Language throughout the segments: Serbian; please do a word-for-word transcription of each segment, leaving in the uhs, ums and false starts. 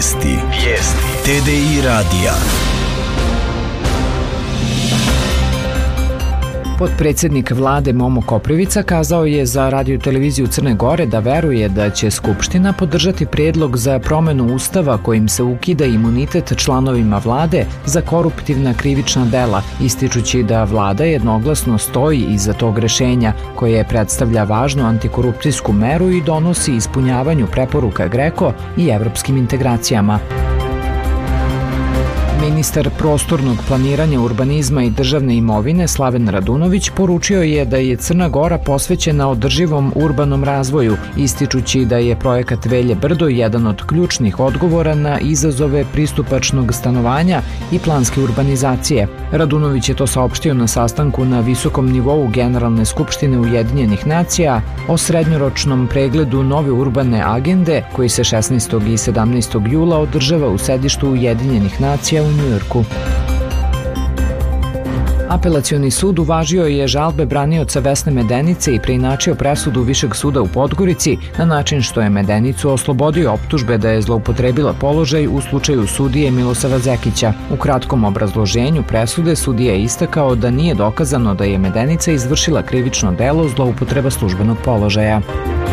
Vijesti. Vijesti. T D I radija. Potpredsjednik vlade Momo Koprivica kazao je za radio televiziju Crne Gore da veruje da će Skupština podržati prijedlog za promjenu ustava kojim se ukida imunitet članovima vlade za koruptivna krivična dela, ističući da vlada jednoglasno stoji iza tog rešenja koje predstavlja važnu antikorupcijsku meru i donosi ispunjavanju preporuka GRECO i evropskim integracijama. Ministar prostornog planiranja, urbanizma i državne imovine Slaven Radunović poručio je da je Crna Gora posvećena održivom urbanom razvoju, ističući da je projekat Velje Brdo jedan od ključnih odgovora na izazove pristupačnog stanovanja i planske urbanizacije. Radunović je to saopštio na sastanku na visokom nivou Generalne skupštine Ujedinjenih nacija o srednjoročnom pregledu nove urbane agende koji se šesnaestog i sedamnaestog jula održava u sedištu Ujedinjenih nacija u Njujorku. Apelacioni sud uvažio je žalbe branioca Vesne Medenice i preinačio presudu Višeg suda u Podgorici na način što je Medenicu oslobodio optužbe da je zloupotrebila položaj u slučaju sudije Milosava Zekića. U kratkom obrazloženju presude sudija je istakao da nije dokazano da je Medenica izvršila krivično delo zloupotreba službenog položaja.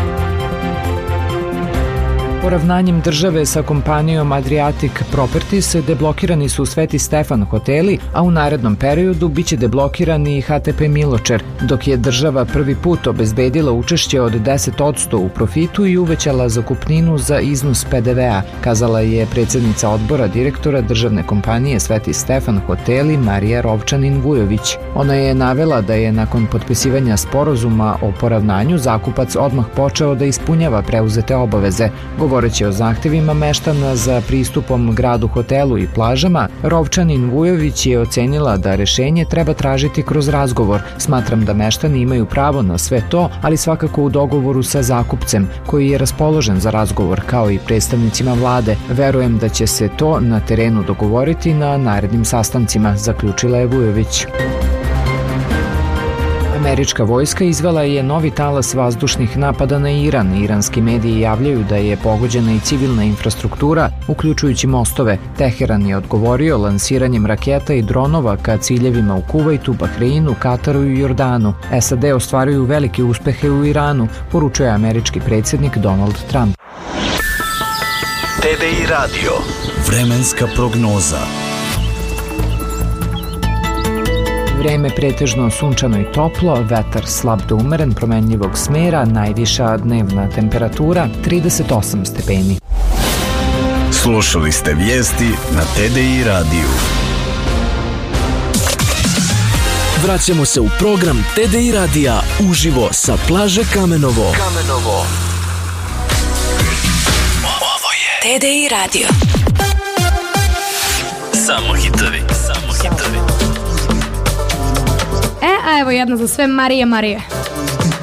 Poravnanjem države sa kompanijom Adriatic Properties deblokirani su Sveti Stefan hoteli, a u narednom periodu biće deblokirani i H T P Miločer, dok je država prvi put obezbedila učešće od deset posto u profitu i uvećala zakupninu za iznos P D V-a, kazala je predsjednica odbora direktora državne kompanije Sveti Stefan hoteli Marija Rovčanin-Vujović. Ona je navela da je nakon potpisivanja sporazuma o poravnanju zakupac odmah počeo da ispunjava preuzete obaveze. Govoreći o zahtevima meštana za pristupom gradu, hotelu i plažama, Rovčanin-Vujović je ocenila da rešenje treba tražiti kroz razgovor. Smatram da meštani imaju pravo na sve to, ali svakako u dogovoru sa zakupcem, koji je raspoložen za razgovor, kao i predstavnicima vlade. Verujem da će se to na terenu dogovoriti na narednim sastancima, zaključila je Vujović. Američka vojska izvela je novi talas vazdušnih napada na Iran. Iranski mediji javljaju da je pogođena i civilna infrastruktura, uključujući mostove. Teheran je odgovorio lansiranjem raketa i dronova ka ciljevima u Kuvajtu, Bahreinu, Kataru i Jordanu. S A D ostvaruju velike uspehe u Iranu, poručuje američki predsjednik Donald Trump. T D I radio. Vremenska prognoza. Vreme pretežno sunčano i toplo, vetar slab do umeren, promenljivog smera, najviša dnevna temperatura trideset osam stepeni. Slušali ste vijesti na T D I radiju. Vraćamo se u program T D I radija uživo sa plaže Kamenovo. Kamenovo. Ovo je T D I radio. Samo hitovi, samo hitovi. E, a evo jedna za sve Marije Marije.